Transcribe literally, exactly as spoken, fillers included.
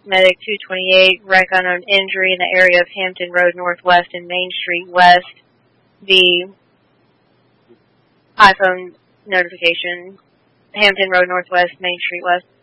Medic two twenty-eight, wreck unknown injury in the area of Hampton Road Northwest and Main Street West. The iPhone notification, Hampton Road Northwest, Main Street West.